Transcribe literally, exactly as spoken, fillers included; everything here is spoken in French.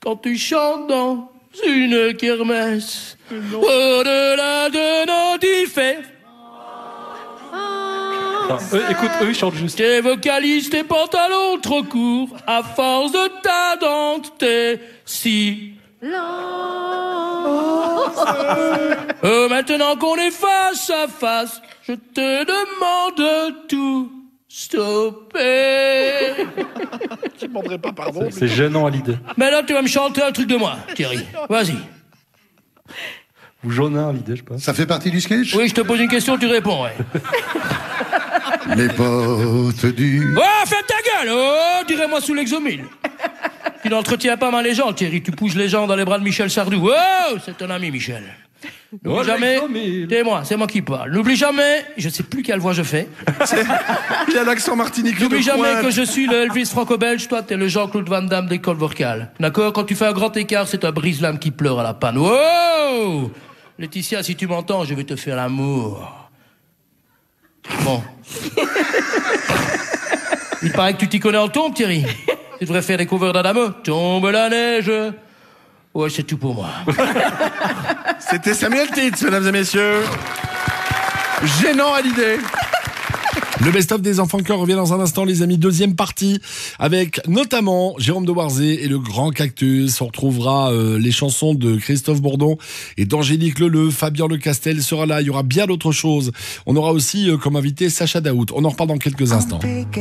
quand tu chantes dans une kermesse. Au-delà de nos différences. Non, eux, écoute, eux, ils chantent juste. Tes vocalises, tes pantalons trop courts, à force de ta dente, t'es si euh, maintenant qu'on est face à face, je te demande de tout stopper. Tu demanderais pas pardon. C'est, c'est gênant à l'idée. Maintenant, tu vas me chanter un truc de moi, Thierry. Vas-y. Ou jaunin à l'idée, je pense. Ça fait partie du sketch? Oui, je te pose une question, tu réponds, ouais. Les potes du... Oh, ferme ta gueule! Oh, dirais-moi sous l'exomile. Tu n'entretiens pas mal les gens, Thierry. Tu pousses les gens dans les bras de Michel Sardou. Oh, c'est ton ami, Michel. N'oublie Oh, jamais... l'exomile. C'est moi, c'est moi qui parle. N'oublie jamais... Je sais plus quelle voix je fais. Il a l'accent martiniquais. N'oublie de jamais pointe. que je suis le Elvis franco-belge. Toi, t'es le Jean-Claude Van Damme d'école vocale. D'accord? Quand tu fais un grand écart, c'est un brise-lame qui pleure à la panne. Oh! Laetitia, si tu m'entends, je vais te faire l'amour. Bon. Il paraît que tu t'y connais en tombe, Thierry. Tu devrais faire des covers d'Adamo. Tombe la neige. Ouais, c'est tout pour moi. C'était Samuel Titz, mesdames et messieurs. Gênant à l'idée. Le best-of des enfants de cœur revient dans un instant, les amis. Deuxième partie avec notamment Jérôme de Warzé et le Grand Cactus. On retrouvera euh, les chansons de Christophe Bourdon et d'Angélique Leleu. Fabien Lecastel sera là. Il y aura bien d'autres choses. On aura aussi euh, comme invité Sacha Daoud. On en reparle dans quelques instants.